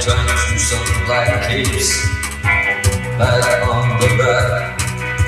turns to some black capes back on the back.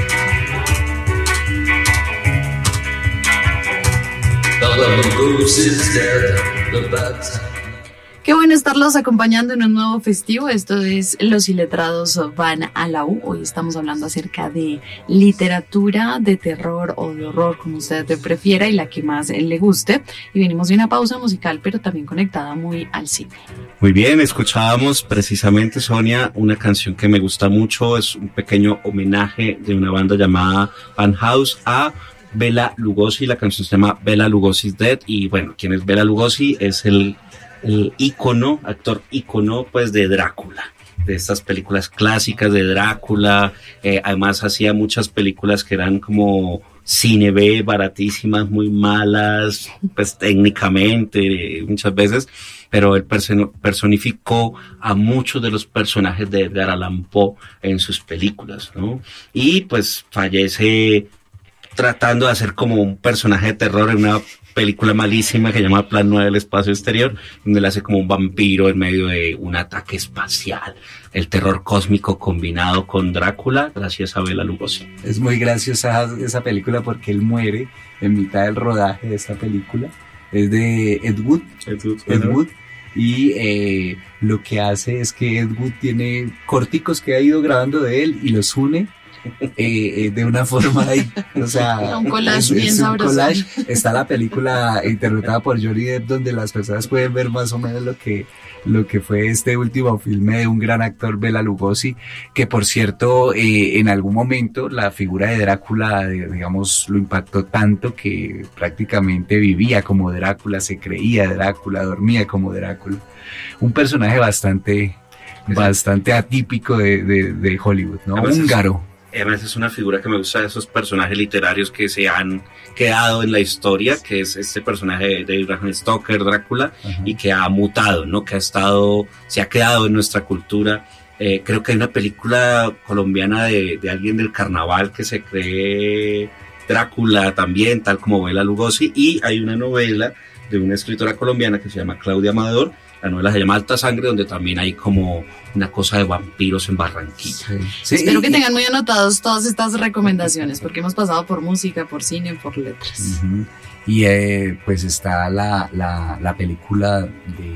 The goose is dead, the bad time. Qué bueno estarlos acompañando en un nuevo festivo. Esto es Los Iletrados van a la U. Hoy estamos hablando acerca de literatura, de terror o de horror, como usted prefiera y la que más le guste. Y venimos de una pausa musical, pero también conectada muy al cine. Muy bien, escuchábamos precisamente, Sonia, una canción que me gusta mucho. Es un pequeño homenaje de una banda llamada Van House a Bela Lugosi. La canción se llama Bela Lugosi's Dead. Y bueno, ¿quién es Bela Lugosi? Es el ícono, actor ícono pues de Drácula, de estas películas clásicas de Drácula. Además hacía muchas películas que eran como cine B, baratísimas, muy malas pues técnicamente muchas veces, pero él personificó a muchos de los personajes de Edgar Allan Poe en sus películas, ¿no? Y pues fallece tratando de hacer como un personaje de terror en una película malísima que se llama Plan 9 del espacio exterior, donde él hace como un vampiro en medio de un ataque espacial. El terror cósmico combinado con Drácula, gracias a Bela Lugosi. Es muy graciosa esa película porque él muere en mitad del rodaje de esta película. Es de Ed Wood. Y lo que hace es que Ed Wood tiene corticos que ha ido grabando de él y los une de una forma ahí, o sea, un collage bien es un sabroso. collage. Está la película interpretada por Johnny Depp, donde las personas pueden ver más o menos lo que fue este último filme de un gran actor, Bela Lugosi, que por cierto en algún momento la figura de Drácula, digamos, lo impactó tanto que prácticamente vivía como Drácula, se creía Drácula, dormía como Drácula. Un personaje bastante atípico de Hollywood, ¿no? Húngaro. Además es una figura que me gusta de esos personajes literarios que se han quedado en la historia, que es este personaje de Bram Stoker, Drácula, y que ha mutado, ¿no? Que se ha quedado en nuestra cultura. Creo que hay una película colombiana de alguien del carnaval que se cree Drácula también, tal como Bela Lugosi, y hay una novela de una escritora colombiana que se llama Claudia Amador. La novela se llama Alta Sangre, donde también hay como una cosa de vampiros en Barranquilla. Sí, Espero que tengan muy anotados todas estas recomendaciones, porque hemos pasado por música, por cine, por letras. Uh-huh. Y pues está la película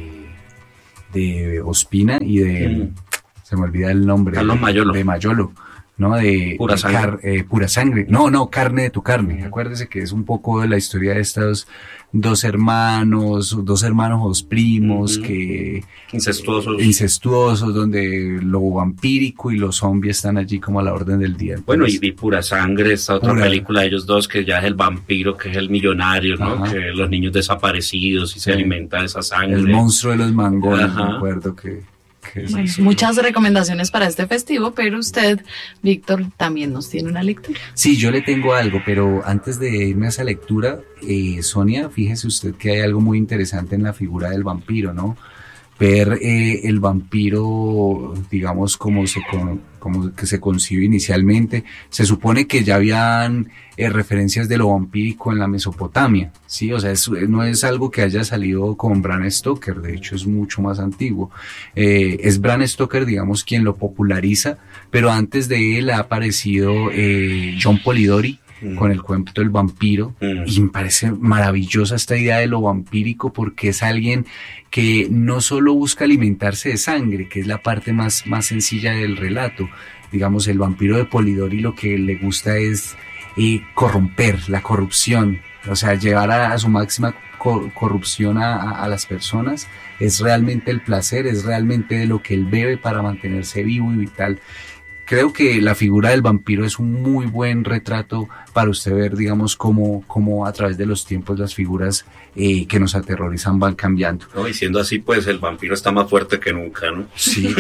de Ospina y de... Se me olvida el nombre. Carlos Mayolo. De Mayolo. ¿No? De Pura Sangre. Pura Sangre. No, Carne de tu carne. Acuérdese que es un poco de la historia de estos dos hermanos, dos primos que... Incestuosos, donde lo vampírico y los zombies están allí como a la orden del día. Entonces, bueno, y Pura Sangre, esta otra película de ellos dos, que ya es el vampiro, que es el millonario, ¿no? Ajá. Que los niños desaparecidos y se alimenta de esa sangre. El monstruo de los mangones, me acuerdo que bueno, muchas recomendaciones para este festivo, pero usted, Víctor, también nos tiene una lectura. Sí, yo le tengo algo, pero antes de irme a esa lectura, Sonia, fíjese usted que hay algo muy interesante en la figura del vampiro, ¿no? Ver el vampiro, digamos, como que se concibe inicialmente. Se supone que ya habían referencias de lo vampírico en la Mesopotamia, ¿sí? O sea, no es algo que haya salido con Bram Stoker, de hecho es mucho más antiguo. Es Bram Stoker, digamos, quien lo populariza, pero antes de él ha aparecido John Polidori, con el cuento del vampiro, y me parece maravillosa esta idea de lo vampírico porque es alguien que no solo busca alimentarse de sangre, que es la parte más sencilla del relato. Digamos, el vampiro de Polidori lo que le gusta es corromper, la corrupción, o sea, llevar a su máxima corrupción a las personas. Es realmente el placer, es realmente de lo que él bebe para mantenerse vivo y vital. Creo que la figura del vampiro es un muy buen retrato para usted ver, digamos, cómo a través de los tiempos las figuras que nos aterrorizan van cambiando. No, y siendo así, pues el vampiro está más fuerte que nunca, ¿no? Sí,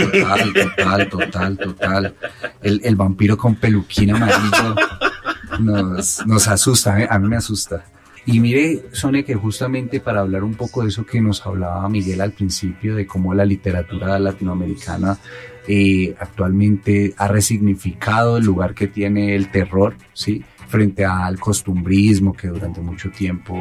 total. El vampiro con peluquín amarillo nos asusta, a mí me asusta. Y mire, Sonia, que justamente para hablar un poco de eso que nos hablaba Miguel al principio, de cómo la literatura latinoamericana actualmente ha resignificado el lugar que tiene el terror, ¿sí? Frente al costumbrismo que durante mucho tiempo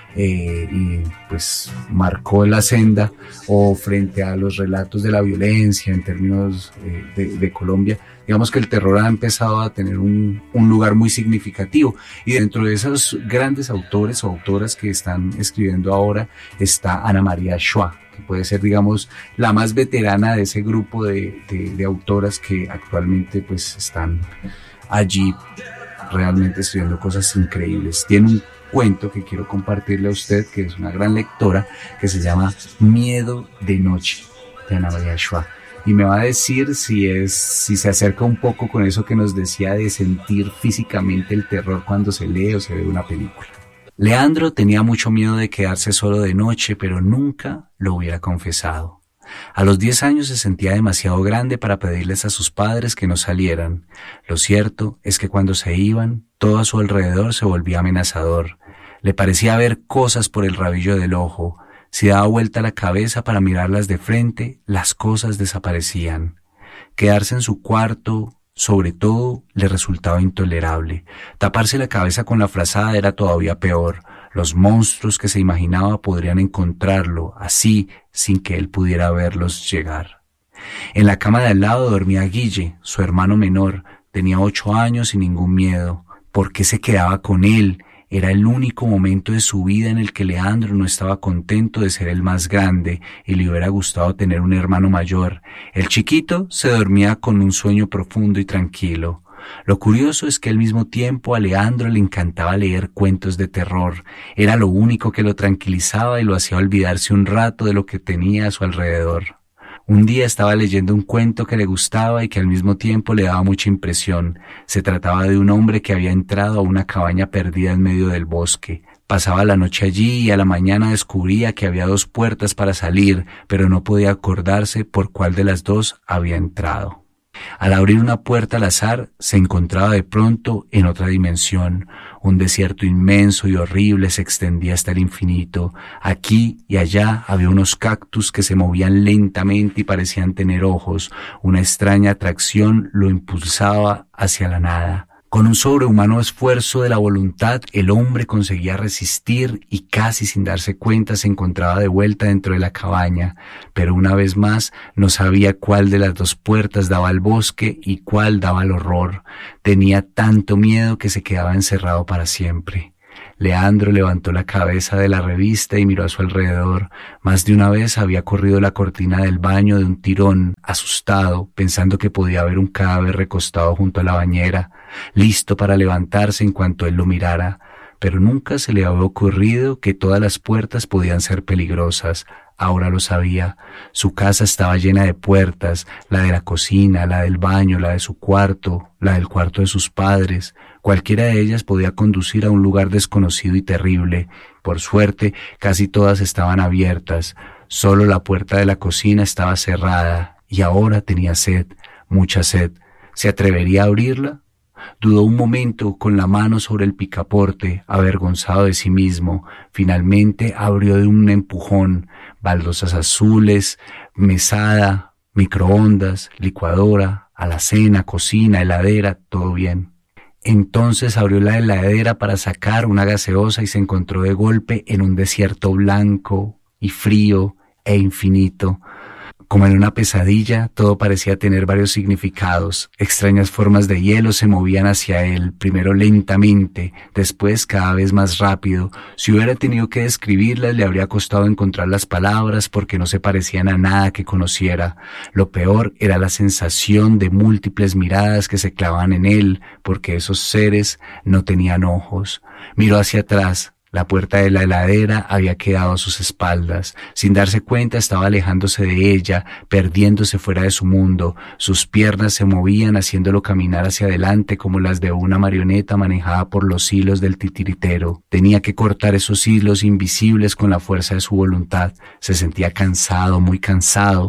y pues marcó la senda, o frente a los relatos de la violencia en términos de Colombia, digamos que el terror ha empezado a tener un lugar muy significativo. Y dentro de esos grandes autores o autoras que están escribiendo ahora está Ana María Schwa, que puede ser, digamos, la más veterana de ese grupo de autoras que actualmente pues están allí realmente escribiendo cosas increíbles. Tiene un cuento que quiero compartirle a usted, que es una gran lectora, que se llama Miedo de Noche, de Ana María Schwa. Y me va a decir si se acerca un poco con eso que nos decía de sentir físicamente el terror cuando se lee o se ve una película. Leandro tenía mucho miedo de quedarse solo de noche, pero nunca lo hubiera confesado. A los 10 años se sentía demasiado grande para pedirles a sus padres que no salieran. Lo cierto es que cuando se iban, todo a su alrededor se volvía amenazador. Le parecía ver cosas por el rabillo del ojo. Si daba vuelta la cabeza para mirarlas de frente, las cosas desaparecían. Quedarse en su cuarto, sobre todo, le resultaba intolerable. Taparse la cabeza con la frazada era todavía peor. Los monstruos que se imaginaba podrían encontrarlo, así, sin que él pudiera verlos llegar. En la cama de al lado dormía Guille, su hermano menor. Tenía 8 años y ningún miedo. ¿Por qué se quedaba con él? Era el único momento de su vida en el que Leandro no estaba contento de ser el más grande y le hubiera gustado tener un hermano mayor. El chiquito se dormía con un sueño profundo y tranquilo. Lo curioso es que al mismo tiempo a Leandro le encantaba leer cuentos de terror. Era lo único que lo tranquilizaba y lo hacía olvidarse un rato de lo que tenía a su alrededor. Un día estaba leyendo un cuento que le gustaba y que al mismo tiempo le daba mucha impresión. Se trataba de un hombre que había entrado a una cabaña perdida en medio del bosque. Pasaba la noche allí y a la mañana descubría que había 2 puertas para salir, pero no podía acordarse por cuál de las 2 había entrado. Al abrir una puerta al azar, se encontraba de pronto en otra dimensión. Un desierto inmenso y horrible se extendía hasta el infinito. Aquí y allá había unos cactus que se movían lentamente y parecían tener ojos. Una extraña atracción lo impulsaba hacia la nada. Con un sobrehumano esfuerzo de la voluntad, el hombre conseguía resistir y casi sin darse cuenta se encontraba de vuelta dentro de la cabaña, pero una vez más no sabía cuál de las 2 puertas daba al bosque y cuál daba al horror. Tenía tanto miedo que se quedaba encerrado para siempre. Leandro levantó la cabeza de la revista y miró a su alrededor. Más de una vez había corrido la cortina del baño de un tirón, asustado, pensando que podía haber un cadáver recostado junto a la bañera, listo para levantarse en cuanto él lo mirara. Pero nunca se le había ocurrido que todas las puertas podían ser peligrosas. Ahora lo sabía. Su casa estaba llena de puertas, la de la cocina, la del baño, la de su cuarto, la del cuarto de sus padres. Cualquiera de ellas podía conducir a un lugar desconocido y terrible. Por suerte, casi todas estaban abiertas. Solo la puerta de la cocina estaba cerrada, y ahora tenía sed, mucha sed. ¿Se atrevería a abrirla? Dudó un momento con la mano sobre el picaporte, avergonzado de sí mismo. Finalmente abrió de un empujón. Baldosas azules, mesada, microondas, licuadora, alacena, cocina, heladera, todo bien. Entonces abrió la heladera para sacar una gaseosa y se encontró de golpe en un desierto blanco y frío e infinito. Como en una pesadilla, todo parecía tener varios significados. Extrañas formas de hielo se movían hacia él, primero lentamente, después cada vez más rápido. Si hubiera tenido que describirlas, le habría costado encontrar las palabras porque no se parecían a nada que conociera. Lo peor era la sensación de múltiples miradas que se clavaban en él, porque esos seres no tenían ojos. Miró hacia atrás. La puerta de la heladera había quedado a sus espaldas. Sin darse cuenta estaba alejándose de ella, perdiéndose fuera de su mundo. Sus piernas se movían haciéndolo caminar hacia adelante como las de una marioneta manejada por los hilos del titiritero. Tenía que cortar esos hilos invisibles con la fuerza de su voluntad. Se sentía cansado, muy cansado.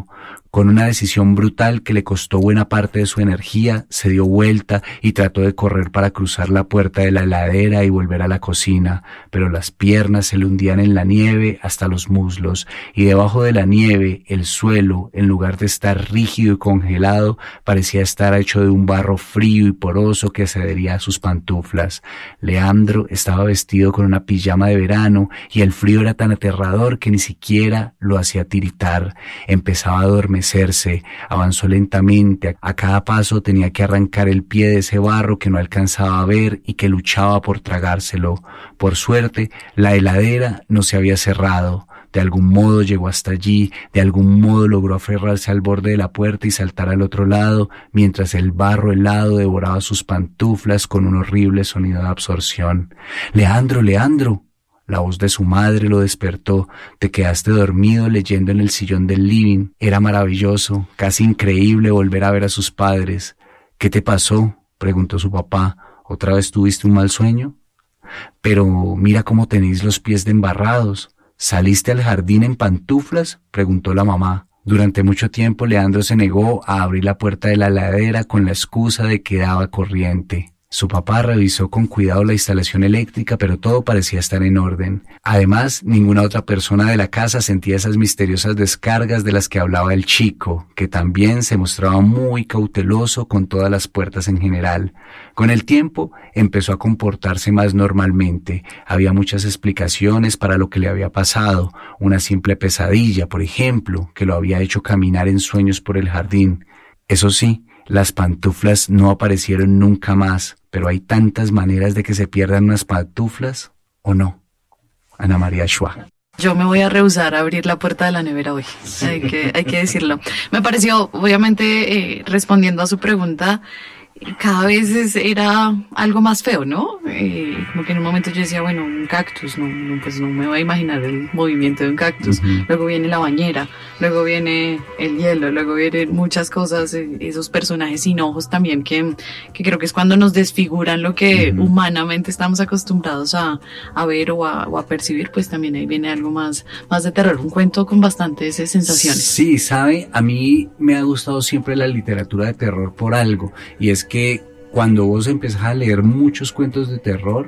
Con una decisión brutal que le costó buena parte de su energía, se dio vuelta y trató de correr para cruzar la puerta de la heladera y volver a la cocina, pero las piernas se le hundían en la nieve hasta los muslos, y debajo de la nieve, el suelo, en lugar de estar rígido y congelado, parecía estar hecho de un barro frío y poroso que se adhería a sus pantuflas. Leandro estaba vestido con una pijama de verano y el frío era tan aterrador que ni siquiera lo hacía tiritar. Empezaba a adormecerse, avanzó lentamente, a cada paso tenía que arrancar el pie de ese barro que no alcanzaba a ver y que luchaba por tragárselo. Por suerte, la heladera no se había cerrado. De algún modo llegó hasta allí, de algún modo logró aferrarse al borde de la puerta y saltar al otro lado, mientras el barro helado devoraba sus pantuflas con un horrible sonido de absorción. ¡Leandro, Leandro! La voz de su madre lo despertó. Te quedaste dormido leyendo en el sillón del living. Era maravilloso, casi increíble volver a ver a sus padres. ¿Qué te pasó?, preguntó su papá. ¿Otra vez tuviste un mal sueño? Pero mira cómo tenéis los pies de embarrados. ¿Saliste al jardín en pantuflas?, preguntó la mamá. Durante mucho tiempo Leandro se negó a abrir la puerta de la heladera con la excusa de que daba corriente. Su papá revisó con cuidado la instalación eléctrica, pero todo parecía estar en orden. Además, ninguna otra persona de la casa sentía esas misteriosas descargas de las que hablaba el chico, que también se mostraba muy cauteloso con todas las puertas en general. Con el tiempo, empezó a comportarse más normalmente. Había muchas explicaciones para lo que le había pasado. Una simple pesadilla, por ejemplo, que lo había hecho caminar en sueños por el jardín. Eso sí, las pantuflas no aparecieron nunca más, pero hay tantas maneras de que se pierdan unas pantuflas, ¿o no? Ana María Schwa. Yo me voy a rehusar a abrir la puerta de la nevera hoy, sí. hay que decirlo. Me pareció, obviamente, respondiendo a su pregunta, cada vez era algo más feo, ¿no? Como que en un momento yo decía, bueno, un cactus, pues no me voy a imaginar el movimiento de un cactus. Uh-huh. Luego viene la bañera, luego viene el hielo, luego vienen muchas cosas, esos personajes sin ojos también, que creo que es cuando nos desfiguran lo que uh-huh. humanamente estamos acostumbrados a ver o a percibir, pues también ahí viene algo más de terror, un cuento con bastantes sensaciones. Sí, sabe, a mí me ha gustado siempre la literatura de terror por algo, y es que cuando vos empezás a leer muchos cuentos de terror,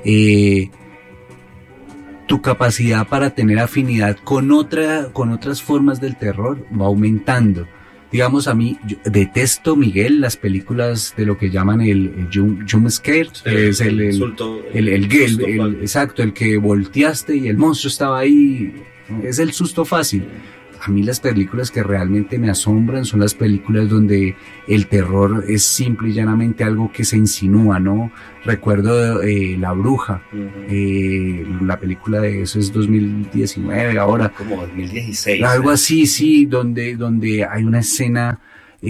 tu capacidad para tener afinidad con otras formas del terror va aumentando. Digamos, a mí, yo detesto, Miguel, las películas de lo que llaman el jump scare, sí, es exacto, el que volteaste y el monstruo estaba ahí, es el susto fácil. A mí las películas que realmente me asombran son las películas donde el terror es simple y llanamente algo que se insinúa, ¿no? Recuerdo La Bruja, uh-huh. La película de eso es 2019 ahora. Como 2016. Algo así, sí, donde hay una escena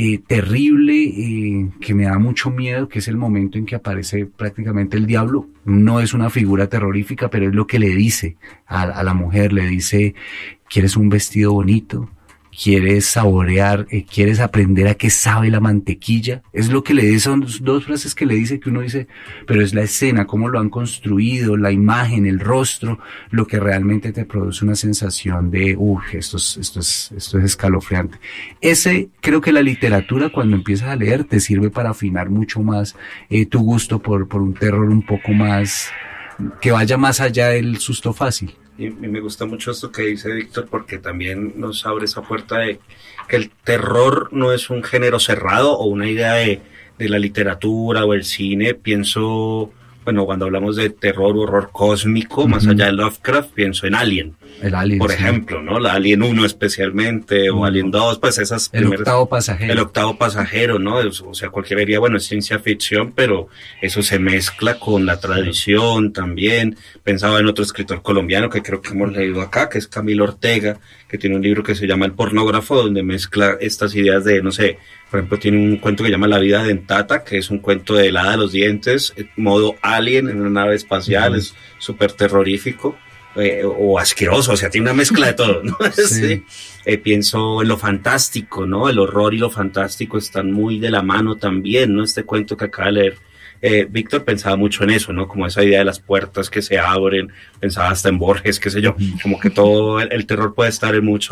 terrible que me da mucho miedo, que es el momento en que aparece prácticamente el diablo. No es una figura terrorífica, pero es lo que le dice a la mujer, le dice: ¿quieres un vestido bonito? ¿Quieres saborear? ¿Quieres aprender a qué sabe la mantequilla? Es lo que le dice, son dos frases que le dice, que uno dice, pero es la escena, cómo lo han construido, la imagen, el rostro, lo que realmente te produce una sensación de, esto es escalofriante. Creo que la literatura, cuando empiezas a leer, te sirve para afinar mucho más tu gusto por un terror un poco más, que vaya más allá del susto fácil. Y me gusta mucho esto que dice Víctor, porque también nos abre esa puerta de que el terror no es un género cerrado o una idea de la literatura o el cine. Pienso, bueno, cuando hablamos de terror o horror cósmico, uh-huh. más allá de Lovecraft, pienso en Alien. El Alien, por ejemplo, ¿no? La Alien 1 especialmente, o Alien 2, pues esas primeras... El octavo pasajero, ¿no? O sea, cualquiera diría, bueno, es ciencia ficción, pero eso se mezcla con la tradición también. Pensaba en otro escritor colombiano que creo que hemos leído acá, que es Camilo Ortega, que tiene un libro que se llama El pornógrafo, donde mezcla estas ideas de, no sé, por ejemplo, tiene un cuento que llama La vida dentata, que es un cuento de helada de los dientes, modo Alien en una nave espacial, uh-huh. es súper terrorífico. O asqueroso, o sea, tiene una mezcla de todo, ¿no? Sí. Pienso en lo fantástico, ¿no? El horror y lo fantástico están muy de la mano también, ¿no? Este cuento que acaba de leer Víctor pensaba mucho en eso, ¿no? Como esa idea de las puertas que se abren, pensaba hasta en Borges, qué sé yo, como que todo el terror puede estar en muchos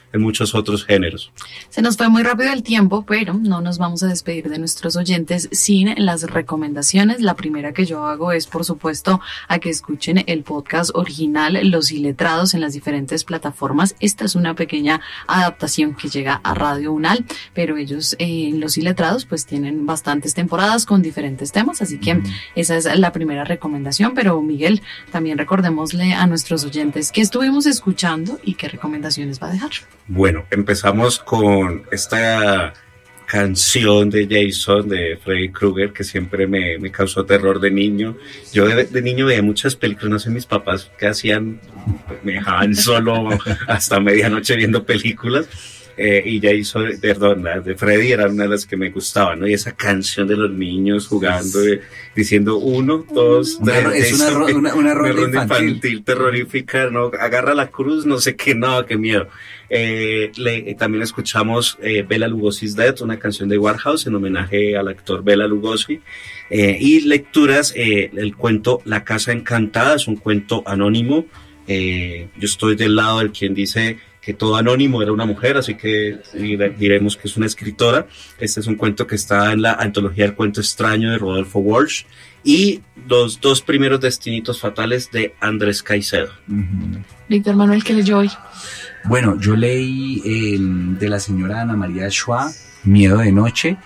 en muchos otros géneros. Se nos fue muy rápido el tiempo, pero no nos vamos a despedir de nuestros oyentes sin las recomendaciones. La primera que yo hago es, por supuesto, a que escuchen el podcast original Los Iletrados en las diferentes plataformas. Esta es una pequeña adaptación que llega a Radio UNAL, pero ellos, Los Iletrados, pues tienen bastantes temporadas con diferentes temas, así que esa es la primera recomendación. Pero Miguel, también recordémosle a nuestros oyentes qué estuvimos escuchando y qué recomendaciones va a dejar. Bueno, empezamos con esta canción de Jason, de Freddy Krueger, que siempre me causó terror de niño. Yo de niño veía muchas películas, no sé mis papás qué hacían, me dejaban solo hasta medianoche viendo películas. Y Jason, perdón, las de Freddy eran una de las que me gustaban, ¿no? Y esa canción de los niños jugando, diciendo 1, 2, 3. Es una ronda infantil terrorífica, ¿no? Agarra la cruz, no sé qué, no, qué miedo. También escuchamos Bela Lugosi's Death, una canción de Warhouse en homenaje al actor Bela Lugosi. Y lecturas, el cuento La Casa Encantada, es un cuento anónimo. Yo estoy del lado del quien dice que todo anónimo era una mujer, así que diremos que es una escritora. Este es un cuento que está en la antología del cuento extraño de Rodolfo Walsh, y los 2 primeros destinitos fatales de Andrés Caicedo. Víctor Manuel, ¿qué leyó hoy? Bueno, yo leí de la señora Ana María Schwa, Miedo de Noche,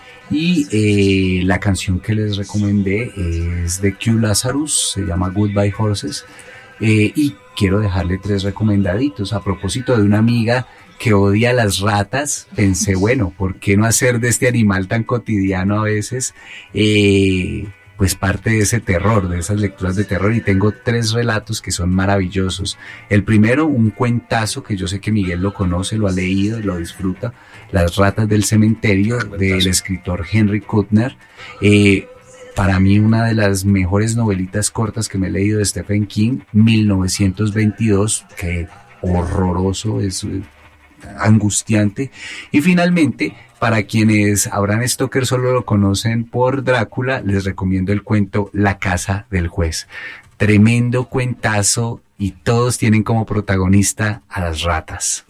y la canción que les recomendé es de Q Lazarus, se llama Goodbye Horses. Y quiero dejarle 3 recomendaditos. A propósito de una amiga que odia las ratas, pensé, bueno, ¿por qué no hacer de este animal tan cotidiano a veces, pues parte de ese terror, de esas lecturas de terror? Y tengo 3 relatos que son maravillosos. El primero, un cuentazo que yo sé que Miguel lo conoce, lo ha leído y lo disfruta, Las ratas del cementerio, del escritor Henry Kuttner. Para mí, una de las mejores novelitas cortas que me he leído de Stephen King, 1922, que horroroso, es angustiante. Y finalmente, para quienes a Bram Stoker solo lo conocen por Drácula, les recomiendo el cuento La Casa del Juez. Tremendo cuentazo, y todos tienen como protagonista a las ratas.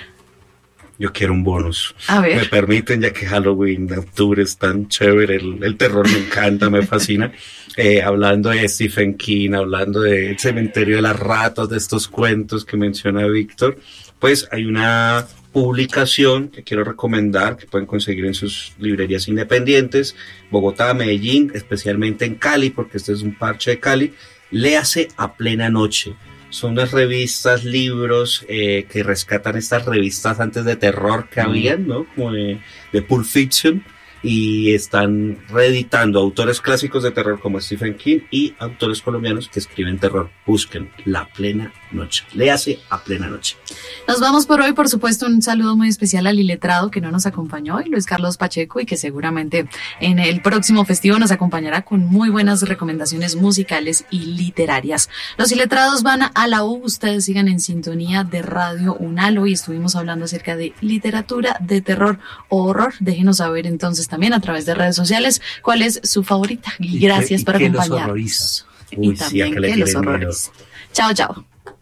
Yo quiero un bonus. A ver. Me permiten, ya que Halloween, octubre es tan chévere, el terror me encanta, me fascina. Hablando de Stephen King, hablando del cementerio de las ratas, de estos cuentos que menciona Víctor, pues hay una publicación que quiero recomendar, que pueden conseguir en sus librerías independientes, Bogotá, Medellín, especialmente en Cali, porque este es un parche de Cali. Léase A Plena Noche. Son unas revistas, libros que rescatan estas revistas antes de terror que habían, ¿no? Como de Pulp Fiction, y están reeditando autores clásicos de terror como Stephen King y autores colombianos que escriben terror. Busquen La Plena Noche. Léase A Plena Noche. Nos vamos por hoy. Por supuesto, un saludo muy especial al iletrado que no nos acompañó hoy, Luis Carlos Pacheco, y que seguramente en el próximo festivo nos acompañará con muy buenas recomendaciones musicales y literarias. Los iletrados van a la U. Ustedes sigan en sintonía de Radio UNAL. Hoy estuvimos hablando acerca de literatura de terror o horror. Déjenos saber entonces también a través de redes sociales cuál es su favorita. Y gracias por acompañarnos. Los horroriza. Y también que los horroriza. Chao, chao.